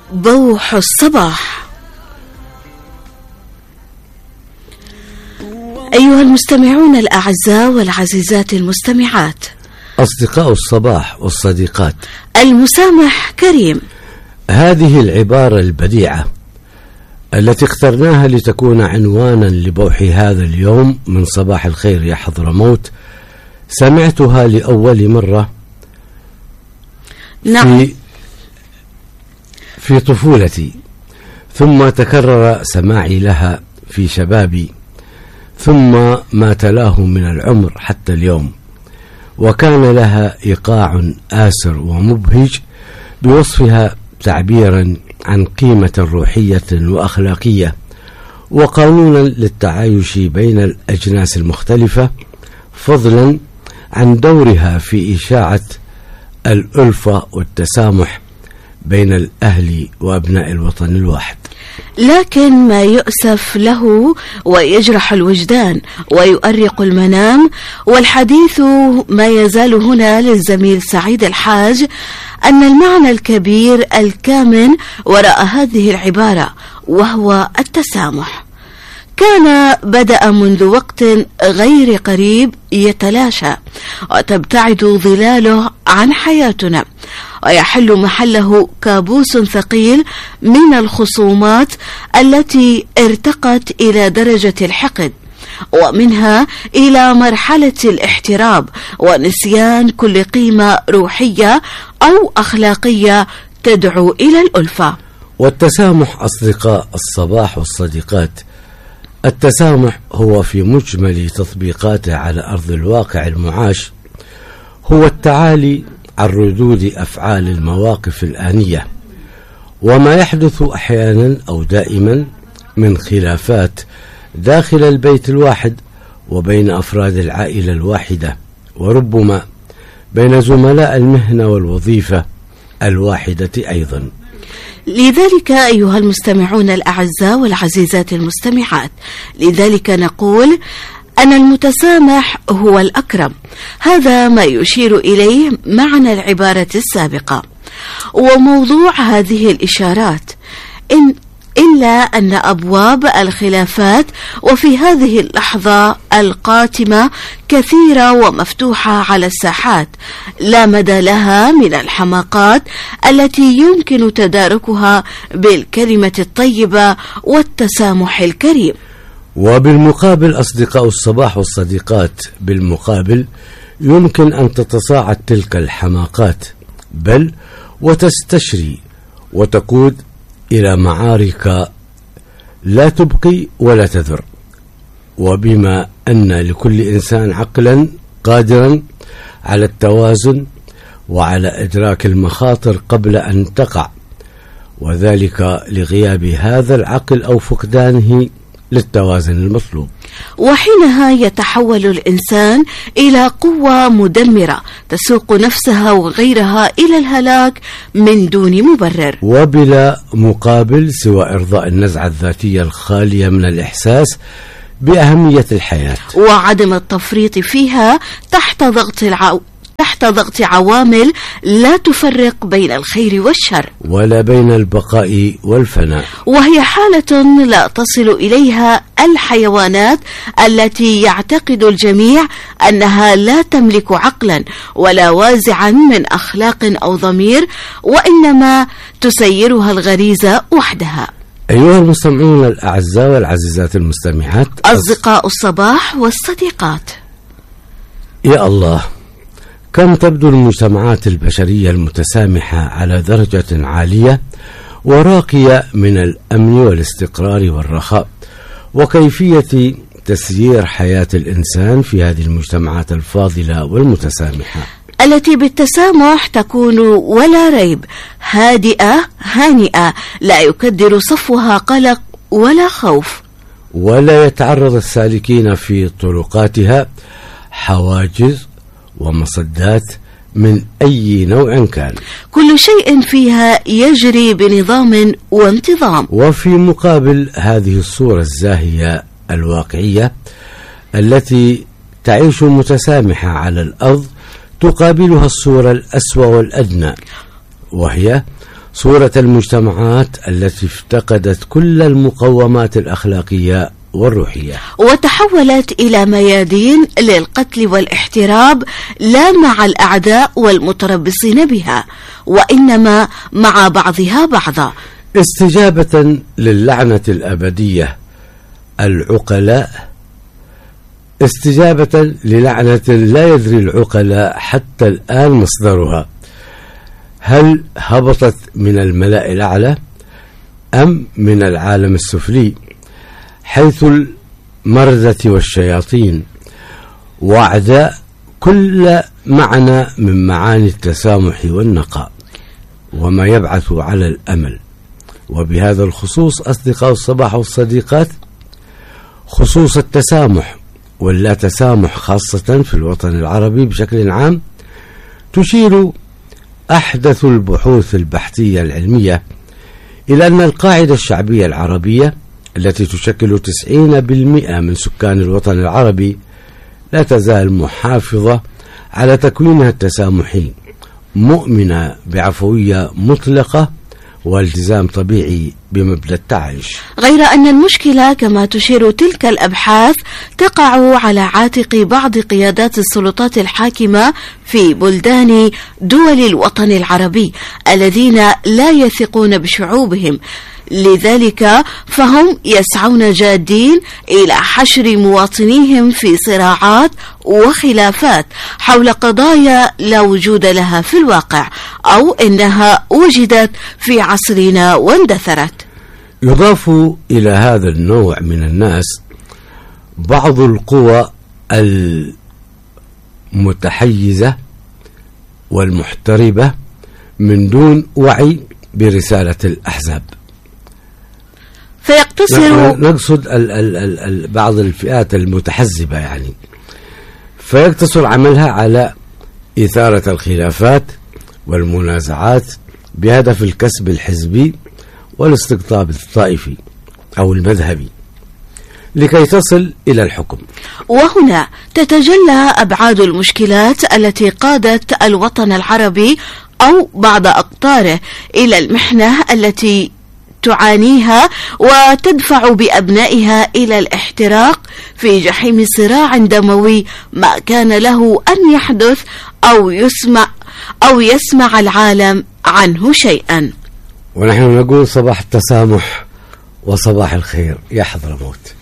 بوح الصباح. أيها المستمعون الأعزاء والعزيزات المستمعات، أصدقاء الصباح والصديقات، المسامح كريم. هذه العبارة البديعة التي اخترناها لتكون عنوانا لبوح هذا اليوم من صباح الخير يا حضرموت سمعتها لأول مرة نعم. في طفولتي، ثم تكرر سماعي لها في شبابي، ثم ما تلاه من العمر حتى اليوم، وكان لها إيقاع آسر ومبهج بوصفها تعبيرا عن قيمة روحية وأخلاقية وقانونا للتعايش بين الأجناس المختلفة، فضلا عن دورها في إشاعة الألفة والتسامح بين الأهل وأبناء الوطن الواحد. لكن ما يؤسف له ويجرح الوجدان ويؤرق المنام والحديث ما يزال هنا للزميل سعيد الحاج أن المعنى الكبير الكامن وراء هذه العبارة وهو التسامح كان بدأ منذ وقت غير قريب يتلاشى وتبتعد ظلاله عن حياتنا، ويحل محله كابوس ثقيل من الخصومات التي ارتقت إلى درجة الحقد، ومنها إلى مرحلة الاحتراب ونسيان كل قيمة روحية أو أخلاقية تدعو إلى الألفة. والتسامح أصدقاء الصباح والصديقات، التسامح هو في مجمل تطبيقاته على أرض الواقع المعاش هو التعالي عن ردود أفعال المواقف الآنية وما يحدث أحيانا أو دائما من خلافات داخل البيت الواحد وبين أفراد العائلة الواحدة، وربما بين زملاء المهنة والوظيفة الواحدة أيضا. لذلك أيها المستمعون الأعزاء والعزيزات المستمعات، لذلك نقول أن المتسامح هو الأكرم. هذا ما يشير إليه معنى العبارة السابقة. وموضوع هذه الإشارات إلا أن أبواب الخلافات وفي هذه اللحظة القاتمة كثيرة ومفتوحة على الساحات، لا مدى لها من الحماقات التي يمكن تداركها بالكلمة الطيبة والتسامح الكريم. وبالمقابل أصدقاء الصباح والصديقات، بالمقابل يمكن أن تتصاعد تلك الحماقات بل وتستشري وتقود إلى معارك لا تبقي ولا تذر. وبما أن لكل إنسان عقلا قادرا على التوازن وعلى إدراك المخاطر قبل أن تقع، وذلك لغياب هذا العقل أو فقدانه للتوازن المطلوب، وحينها يتحول الإنسان إلى قوة مدمرة تسوق نفسها وغيرها إلى الهلاك من دون مبرر وبلا مقابل سوى إرضاء النزعة الذاتية الخالية من الإحساس بأهمية الحياة وعدم التفريط فيها تحت ضغط عوامل لا تفرق بين الخير والشر ولا بين البقاء والفناء، وهي حالة لا تصل إليها الحيوانات التي يعتقد الجميع أنها لا تملك عقلا ولا وازعا من أخلاق أو ضمير، وإنما تسيرها الغريزة وحدها. أيها المستمعون الأعزاء والعزيزات المستمعات، أصدقاء الصباح والصديقات، يا الله كم تبدو المجتمعات البشرية المتسامحة على درجة عالية وراقية من الأمن والاستقرار والرخاء، وكيفية تسيير حياة الإنسان في هذه المجتمعات الفاضلة والمتسامحة التي بالتسامح تكون ولا ريب هادئة هانئة، لا يكدر صفوها قلق ولا خوف، ولا يتعرض السالكين في طرقاتها حواجز ومصدات من أي نوع كان. كل شيء فيها يجري بنظام وانتظام. وفي مقابل هذه الصورة الزاهية الواقعية التي تعيش متسامحة على الأرض تقابلها الصورة الأسوأ والأدنى، وهي صورة المجتمعات التي افتقدت كل المقومات الأخلاقية والروحية، وتحولت إلى ميادين للقتل والاحتراب، لا مع الأعداء والمتربصين بها، وإنما مع بعضها بعضا. استجابة للعنة الأبدية العقلاء، استجابة للعنة لا يدري العقلاء حتى الآن مصدرها، هل هبطت من الملأ الأعلى أم من العالم السفلي، حيث المردة والشياطين وأعداء كل معنى من معاني التسامح والنقاء وما يبعث على الأمل. وبهذا الخصوص أصدقاء الصباح والصديقات، خصوص التسامح واللا تسامح خاصة في الوطن العربي بشكل عام، تشير أحدث البحوث البحثية العلمية إلى أن القاعدة الشعبية العربية التي تشكل 90% من سكان الوطن العربي لا تزال محافظة على تكوينها التسامحي، مؤمنة بعفوية مطلقة والتزام طبيعي بمبدأ التعايش. غير أن المشكلة كما تشير تلك الأبحاث تقع على عاتق بعض قيادات السلطات الحاكمة في بلدان دول الوطن العربي الذين لا يثقون بشعوبهم، لذلك فهم يسعون جادين إلى حشر مواطنيهم في صراعات وخلافات حول قضايا لا وجود لها في الواقع، أو إنها وجدت في عصرنا واندثرت. يضاف إلى هذا النوع من الناس بعض القوى المتحيزة والمحتربة من دون وعي برسالة الأحزاب، فيقتصر نقصد بعض الفئات المتحزبة يعني، فيقتصر عملها على إثارة الخلافات والمنازعات بهدف الكسب الحزبي والاستقطاب الطائفي أو المذهبي لكي تصل إلى الحكم. وهنا تتجلى أبعاد المشكلات التي قادت الوطن العربي أو بعض أقطاره إلى المحنة التي تعانيها وتدفع بأبنائها إلى الاحتراق في جحيم صراع دموي ما كان له أن يحدث أو يسمع العالم عنه شيئا. ونحن نقول صباح التسامح وصباح الخير يا حضرموت.